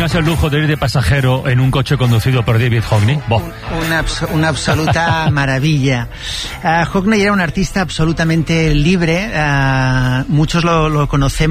¿Tendrías el lujo de ir de pasajero en un coche conducido por David Hockney? Una absoluta maravilla. Hockney era un artista absolutamente libre. Muchos lo conocemos